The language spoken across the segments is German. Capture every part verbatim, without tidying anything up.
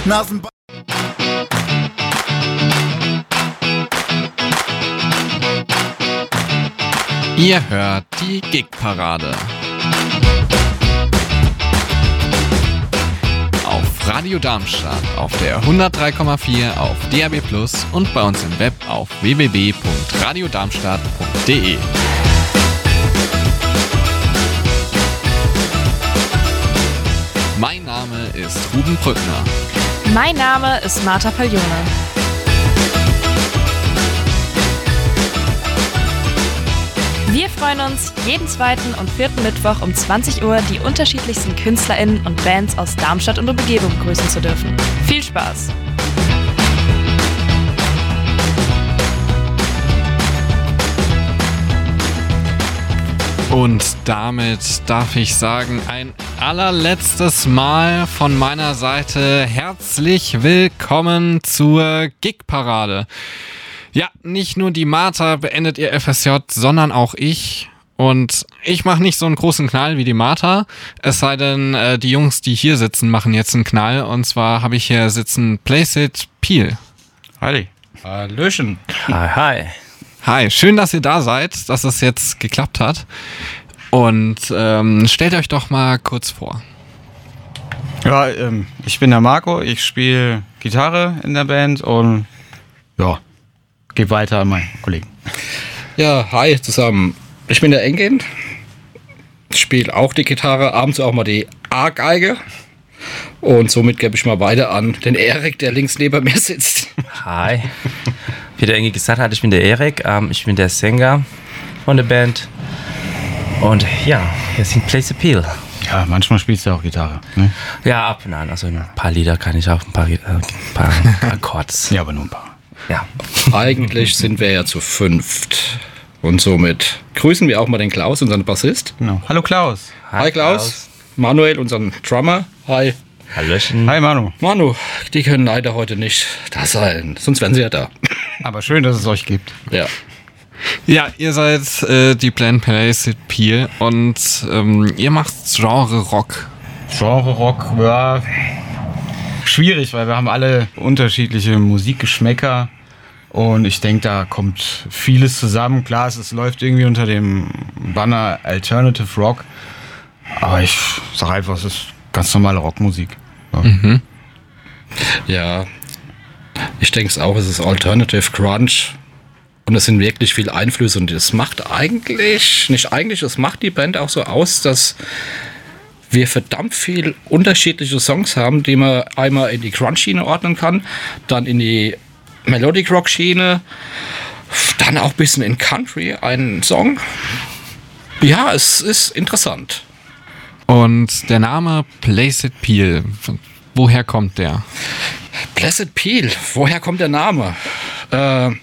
Nasenba- Ihr hört die Gig-Parade. Auf Radio Darmstadt, auf der hundertdrei Komma vier, auf D A B plus und bei uns im Web auf w w w punkt radiodarmstadt punkt d e. Mein Name ist Ruben Brückner. Mein Name ist Marta Paglione. Wir freuen uns, jeden zweiten und vierten Mittwoch um zwanzig Uhr die unterschiedlichsten KünstlerInnen und Bands aus Darmstadt und Umgebung begrüßen zu dürfen. Viel Spaß! Und damit darf ich sagen, ein allerletztes Mal von meiner Seite herzlich willkommen zur Gig-Parade. Ja, nicht nur die Marta beendet ihr F S J, sondern auch ich. Und ich mache nicht so einen großen Knall wie die Marta, es sei denn, äh, die Jungs, die hier sitzen, machen jetzt einen Knall. Und zwar habe ich hier sitzen Placid Peel. Hi. Hallöchen. Hi, hi. Hi, schön, dass ihr da seid, dass es jetzt geklappt hat. Und ähm, stellt euch doch mal kurz vor. Ja, ähm, ich bin der Marco, ich spiele Gitarre in der Band und ja, gebe weiter an meinen Kollegen. Ja, hi zusammen. Ich bin der Engin, spiele auch die Gitarre, abends auch mal die A-Geige. Und somit gebe ich mal weiter an den Erik, der links neben mir sitzt. Hi. Wie der Engin gesagt hat, ich bin der Erik, ähm, ich bin der Sänger von der Band. Und ja, wir sind Placid Peel. Ja, manchmal spielst du auch Gitarre, ne? Ja, ab und an. Also ein paar Lieder kann ich auch, ein paar, äh, ein paar Akkords. Ja, aber nur ein paar. Ja. Eigentlich sind wir ja zu fünft. Und somit grüßen wir auch mal den Klaus, unseren Bassist. Genau. Hallo Klaus. Hi, Hi Klaus. Klaus. Manuel, unseren Drummer. Hi. Hallöchen. Hi Manu. Manu, die können leider heute nicht da sein, sonst wären sie ja da. Aber schön, dass es euch gibt. Ja. Ja, ihr seid äh, die Band Placid Peel und ähm, ihr macht Genre Rock. Genre Rock, ja, schwierig, weil wir haben alle unterschiedliche Musikgeschmäcker und ich denke, da kommt vieles zusammen. Klar, es, es läuft irgendwie unter dem Banner Alternative Rock, aber ich sage einfach, es ist ganz normale Rockmusik. Ja. Mhm. Ja, ich denke es auch, es ist Alternative Grunge und es sind wirklich viele Einflüsse und das macht eigentlich, nicht eigentlich, es macht die Band auch so aus, dass wir verdammt viel unterschiedliche Songs haben, die man einmal in die Grunge-Schiene ordnen kann, dann in die Melodic Rock-Schiene, dann auch ein bisschen in Country einen Song. Ja, es ist interessant. Und der Name Placid Peel, woher kommt der? Placid Peel, woher kommt der Name? Äh,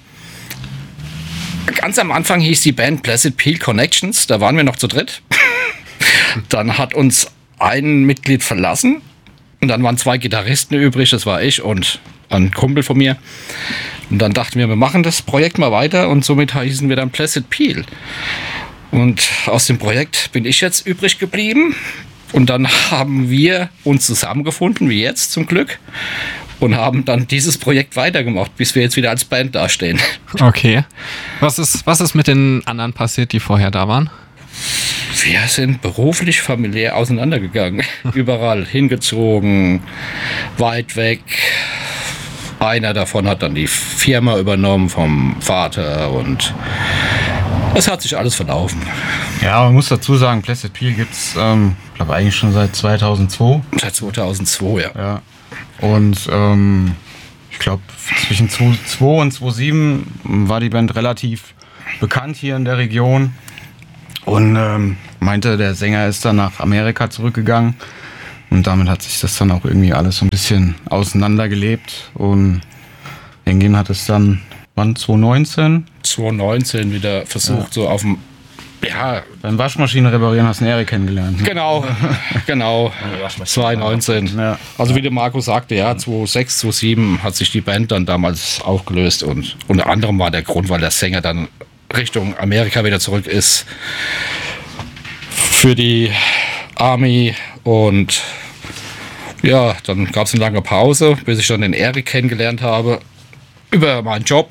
ganz am Anfang hieß die Band Placid Peel Connections, da waren wir noch zu dritt. Dann hat uns ein Mitglied verlassen und dann waren zwei Gitarristen übrig, das war ich und ein Kumpel von mir. Und dann dachten wir, wir machen das Projekt mal weiter und somit hießen wir dann Placid Peel. Und aus dem Projekt bin ich jetzt übrig geblieben. Und dann haben wir uns zusammengefunden, wie jetzt zum Glück, und haben dann dieses Projekt weitergemacht, bis wir jetzt wieder als Band dastehen. Okay. Was ist, was ist mit den anderen passiert, die vorher da waren? Wir sind beruflich, familiär auseinandergegangen. Überall hingezogen, weit weg. Einer davon hat dann die Firma übernommen vom Vater und es hat sich alles verlaufen. Ja, man muss dazu sagen, Placid Peel gibt es, ähm, glaube eigentlich schon seit zweitausendzwei. Seit zweitausendzwei, ja. Ja. Und ähm, ich glaube, zwischen zweitausendzwei und zweitausendsieben war die Band relativ bekannt hier in der Region. Und ähm, meinte, der Sänger ist dann nach Amerika zurückgegangen. Und damit hat sich das dann auch irgendwie alles so ein bisschen auseinandergelebt. Und Engin hat es dann, wann, zweitausendneunzehn? zweitausendneunzehn wieder versucht, ja. so auf dem, ja. Beim Waschmaschine reparieren hast du den Erik kennengelernt. Ne? Genau, genau. zweitausendneunzehn. Ja. Also wie der Marco sagte, ja, zweitausendsechs, zweitausendsieben hat sich die Band dann damals aufgelöst. Und unter anderem war der Grund, weil der Sänger dann Richtung Amerika wieder zurück ist. Für die Army und Ja, dann gab es eine lange Pause, bis ich dann den Erik kennengelernt habe über meinen Job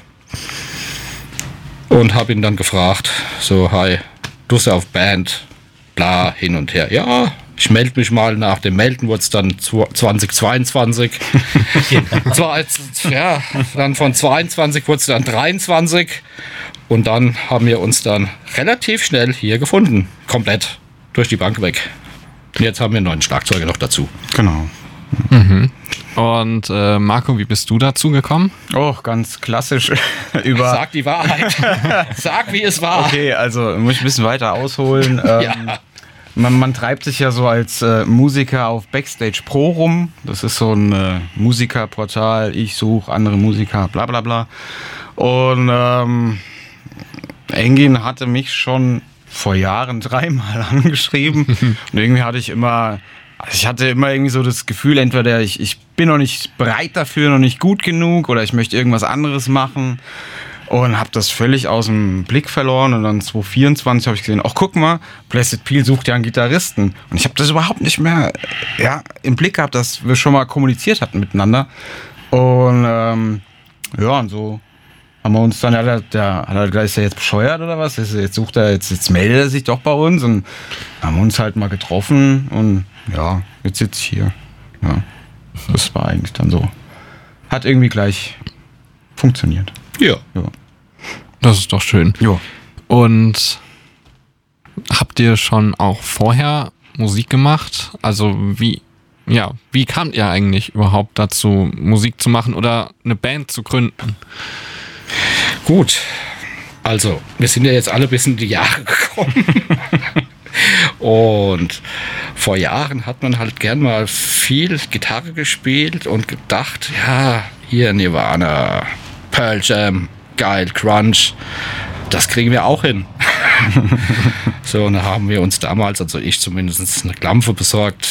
und habe ihn dann gefragt, so, hi, du bist ja auf Band, bla, hin und her. Ja, ich melde mich mal. Nach dem Melden wurde es dann zwanzig zweiundzwanzig. Zwar als, ja, dann von zweiundzwanzig wurde es dann dreiundzwanzig und dann haben wir uns dann relativ schnell hier gefunden, komplett durch die Bank weg. Und jetzt haben wir einen neuen Schlagzeuger noch dazu. Genau. Mhm. Und äh, Marco, wie bist du dazu gekommen? Oh, ganz klassisch. Über Sag die Wahrheit. Sag, wie es war. Okay, also muss ich ein bisschen weiter ausholen. Ähm, Ja. man, man treibt sich ja so als äh, Musiker auf Backstage Pro rum. Das ist so ein äh, Musikerportal. Ich suche andere Musiker, bla bla bla. Und ähm, Engin hatte mich schon vor Jahren dreimal angeschrieben. Und irgendwie hatte ich immer... Also ich hatte immer irgendwie so das Gefühl, entweder ich, ich bin noch nicht bereit dafür, noch nicht gut genug oder ich möchte irgendwas anderes machen und habe das völlig aus dem Blick verloren und dann zwanzig vierundzwanzig habe ich gesehen, ach guck mal, Blessed Peel sucht ja einen Gitarristen und ich habe das überhaupt nicht mehr ja, im Blick gehabt, dass wir schon mal kommuniziert hatten miteinander und ähm, ja und so haben wir uns dann, ja, der, der, der, der ist ja jetzt bescheuert oder was, jetzt sucht er, jetzt, jetzt meldet er sich doch bei uns und haben uns halt mal getroffen und ja, jetzt sitze ich hier. Ja, das war eigentlich dann so. Hat irgendwie gleich funktioniert. Ja. Ja. Das ist doch schön. Ja. Und habt ihr schon auch vorher Musik gemacht? Also wie, ja, wie kamt ihr eigentlich überhaupt dazu, Musik zu machen oder eine Band zu gründen? Gut, also wir sind ja jetzt alle bis in die Jahre gekommen und vor Jahren hat man halt gern mal viel Gitarre gespielt und gedacht, ja, hier Nirvana, Pearl Jam, geil, Crunch, das kriegen wir auch hin. So, und dann haben wir uns damals, also ich zumindest, eine Klampfe besorgt,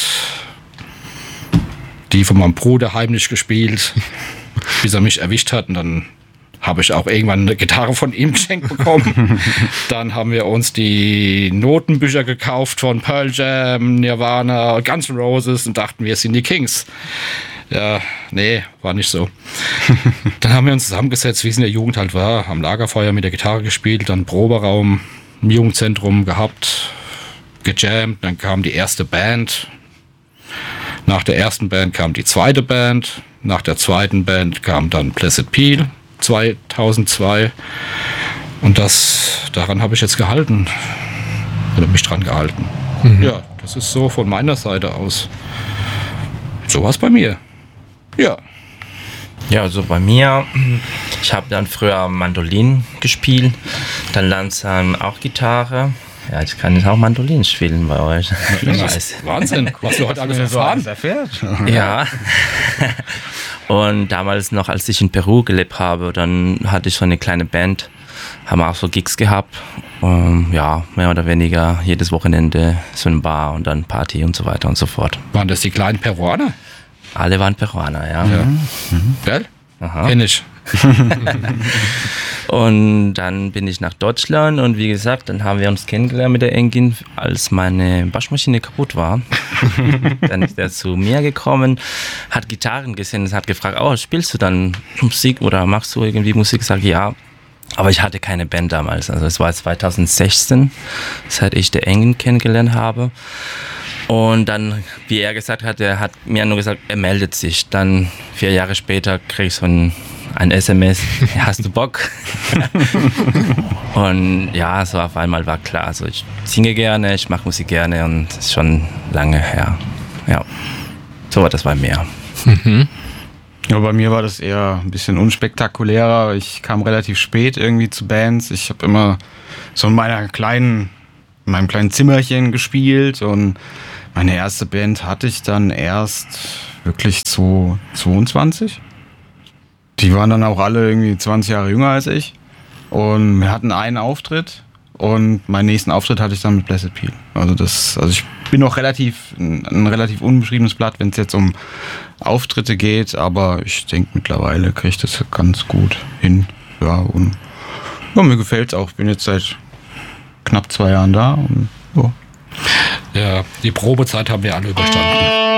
die von meinem Bruder heimlich gespielt, bis er mich erwischt hat und dann habe ich auch irgendwann eine Gitarre von ihm geschenkt bekommen. Dann haben wir uns die Notenbücher gekauft von Pearl Jam, Nirvana, Guns N' Roses und dachten, wir sind die Kings. Ja, nee, war nicht so. Dann haben wir uns zusammengesetzt, wie es in der Jugend halt war, am Lagerfeuer mit der Gitarre gespielt, dann Proberaum im Jugendzentrum gehabt, gejammt, dann kam die erste Band. Nach der ersten Band kam die zweite Band. Nach der zweiten Band kam dann Blessed Peel. zweitausendzwei und das daran habe ich jetzt gehalten oder mich dran gehalten. Mhm. Ja, das ist so von meiner Seite aus. So war es bei mir. Ja. Ja, also bei mir, ich habe dann früher Mandolin gespielt, dann langsam auch Gitarre. Ja, ich kann jetzt auch Mandolin spielen bei euch. Wahnsinn, was du heute alles erfahren. erfährt. Ja. Und damals noch, als ich in Peru gelebt habe, dann hatte ich so eine kleine Band, haben auch so Gigs gehabt. Um, ja, mehr oder weniger jedes Wochenende so ein Bar und dann Party und so weiter und so fort. Waren das die kleinen Peruaner? Alle waren Peruaner, ja. Ja. Mhm. Gell? Aha. Kenn ich. Und dann bin ich nach Deutschland und wie gesagt, dann haben wir uns kennengelernt mit der Engin, als meine Waschmaschine kaputt war. Dann ist er zu mir gekommen, hat Gitarren gesehen und hat gefragt, oh, spielst du dann Musik oder machst du irgendwie Musik? Ich sage, ja. Aber ich hatte keine Band damals, also es war zweitausendsechzehn, seit ich der Engin kennengelernt habe. Und dann, wie er gesagt hat, er hat mir nur gesagt, er meldet sich. Dann vier Jahre später krieg ich so ein, ein S M S, hast du Bock? Und ja, so auf einmal war klar, also ich singe gerne, ich mache Musik gerne und das ist schon lange her. Ja, so war das bei mir. Mhm. Ja, bei mir war das eher ein bisschen unspektakulärer. Ich kam relativ spät irgendwie zu Bands. Ich habe immer so in meiner kleinen, in meinem kleinen Zimmerchen gespielt und meine erste Band hatte ich dann erst wirklich zweiundzwanzig. Die waren dann auch alle irgendwie zwanzig Jahre jünger als ich und wir hatten einen Auftritt und meinen nächsten Auftritt hatte ich dann mit Blessed Peel. Also das, also ich bin noch relativ ein, ein relativ unbeschriebenes Blatt, wenn es jetzt um Auftritte geht, aber ich denke mittlerweile kriege ich das ganz gut hin. Ja, und ja, mir gefällt es auch. Ich bin jetzt seit knapp zwei Jahren da und ja. Ja, die Probezeit haben wir alle überstanden.